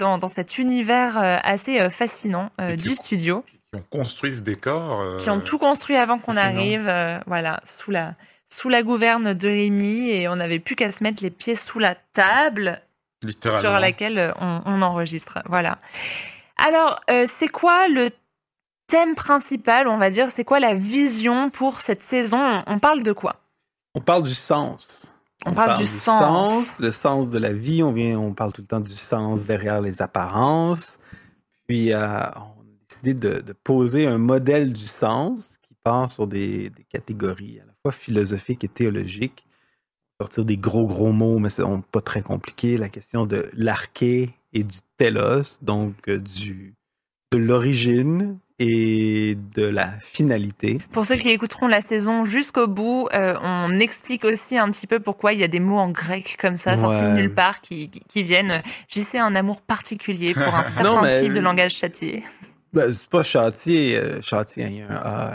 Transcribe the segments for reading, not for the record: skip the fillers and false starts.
dans cet univers assez fascinant du studio. Qui ont construit ce décor. Qui ont tout construit avant qu'on arrive, voilà, sous la gouverne de Rémi, et on n'avait plus qu'à se mettre les pieds sous la table sur laquelle on enregistre. Voilà. Alors, c'est quoi le thème principal, on va dire, c'est quoi la vision pour cette saison? On parle de quoi? On parle du sens. On parle du sens. Le sens de la vie. On parle tout le temps du sens derrière les apparences. Puis, on a décidé de poser un modèle du sens qui part sur des catégories à la fois philosophiques et théologiques. Sortir des gros mots, mais c'est pas très compliqué. La question de l'arché et du télos, donc de l'origine et de la finalité. Pour ceux qui écouteront la saison jusqu'au bout, on explique aussi un petit peu pourquoi il y a des mots en grec comme ça, sortis de nulle part, qui viennent. J'ai un amour particulier pour un certain type de langage châtié. Ben, c'est pas châtié, il y a un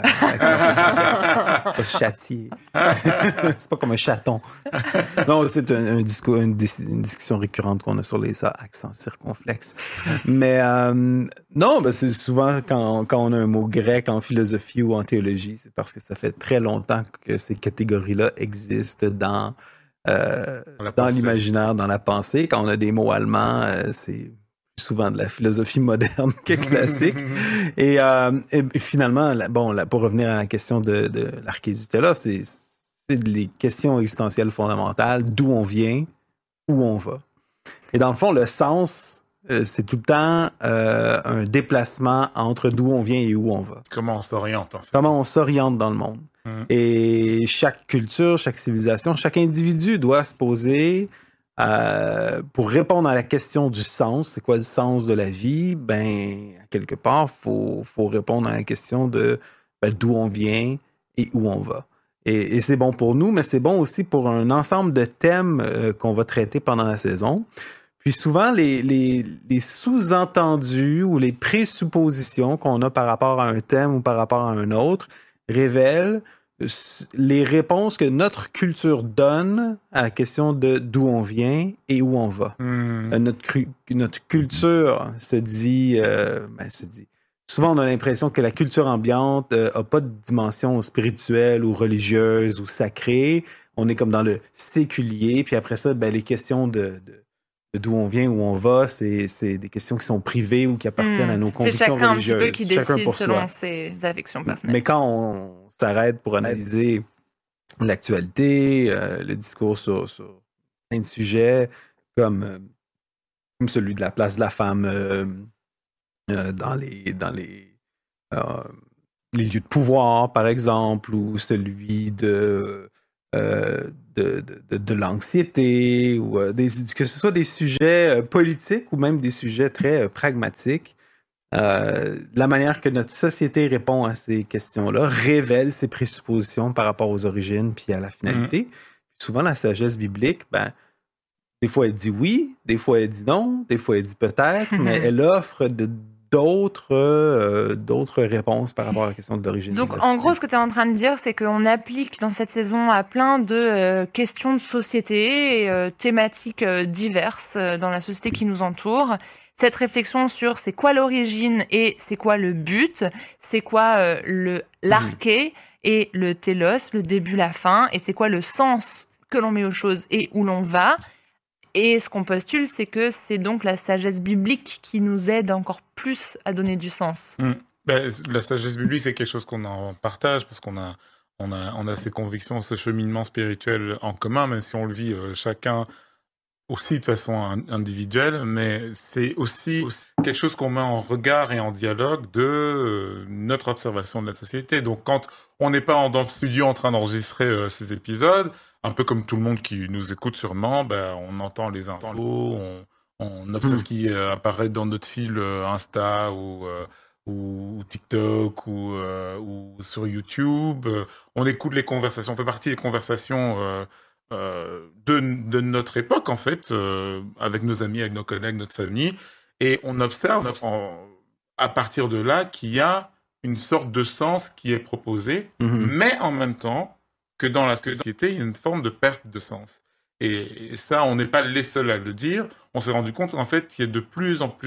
A. C'est pas châtié. C'est pas comme un chaton. Non, c'est une discussion récurrente qu'on a sur les accents circonflexes. Mais non, ben, c'est souvent quand on a un mot grec en philosophie ou en théologie, c'est parce que ça fait très longtemps que ces catégories-là existent dans l'imaginaire, dans la pensée. Quand on a des mots allemands, c'est souvent de la philosophie moderne que classique. Et finalement, pour revenir à la question de l'arché du télos, c'est les questions existentielles fondamentales, d'où on vient, où on va. Et dans le fond, le sens, c'est tout le temps un déplacement entre d'où on vient et où on va. Comment on s'oriente, en fait. Comment on s'oriente dans le monde. Et chaque culture, chaque civilisation, chaque individu doit se poser... pour répondre à la question du sens, c'est quoi le sens de la vie? Ben, quelque part, faut répondre à la question de d'où on vient et où on va. Et c'est bon pour nous, mais c'est bon aussi pour un ensemble de thèmes qu'on va traiter pendant la saison. Puis souvent, les sous-entendus ou les présuppositions qu'on a par rapport à un thème ou par rapport à un autre révèlent les réponses que notre culture donne à la question de d'où on vient et où on va. Notre culture se dit... Souvent, on a l'impression que la culture ambiante n'a pas de dimension spirituelle ou religieuse ou sacrée. On est comme dans le séculier. Puis après ça, les questions de d'où on vient, où on va, c'est des questions qui sont privées ou qui appartiennent à nos convictions religieuses. C'est chacun un petit peu qui décide selon ses affections personnelles. Mais quand on s'arrête pour analyser l'actualité, le discours sur plein de sujets, comme celui de la place de la femme dans les lieux de pouvoir, par exemple, ou celui de l'anxiété, ou que ce soit des sujets politiques ou même des sujets très pragmatiques. La manière que notre société répond à ces questions-là révèle ses présuppositions par rapport aux origines puis à la finalité. Puis souvent, la sagesse biblique, des fois elle dit oui, des fois elle dit non, des fois elle dit peut-être, mais elle offre d'autres réponses par rapport à la question de l'origine. Donc, en gros, ce que tu es en train de dire, c'est qu'on applique dans cette saison à plein de questions de société et thématiques diverses dans la société qui nous entoure. Cette réflexion sur c'est quoi l'origine et c'est quoi le but, c'est quoi l'arché et le télos, le début, la fin, et c'est quoi le sens que l'on met aux choses et où l'on va. Et ce qu'on postule, c'est que c'est donc la sagesse biblique qui nous aide encore plus à donner du sens. La sagesse biblique, c'est quelque chose qu'on en partage parce qu'on a ces convictions, ce cheminement spirituel en commun, même si on le vit chacun aussi de façon individuelle, mais c'est aussi quelque chose qu'on met en regard et en dialogue de notre observation de la société. Donc quand on n'est pas dans le studio en train d'enregistrer ces épisodes, un peu comme tout le monde qui nous écoute sûrement, on entend les infos, on observe ce qui apparaît dans notre fil Insta ou TikTok ou sur YouTube. On écoute les conversations, on fait partie des conversations de notre époque, en fait, avec nos amis, avec nos collègues, notre famille. Et on observe à partir de là qu'il y a une sorte de sens qui est proposé, mais en même temps que dans la société, il y a une forme de perte de sens. Et ça, on n'est pas les seuls à le dire. On s'est rendu compte, en fait, qu'il y a de plus en plus